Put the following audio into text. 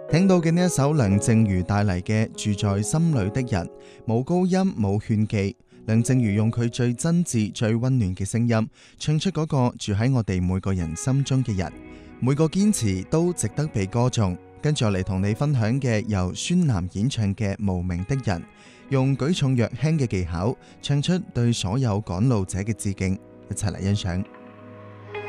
聽到嘅呢一首梁靜茹帶嚟嘅住在心裏的人，冇高音冇勸技，梁靜茹用佢最真摯最溫暖嘅聲音唱出嗰個住喺我哋每個人心中嘅人，每個堅持都值得被歌頌。跟住我嚟同你分享嘅由孫楠演唱嘅無名的人，用舉重若輕嘅技巧唱出對所有趕路者嘅致敬，一齊嚟欣賞。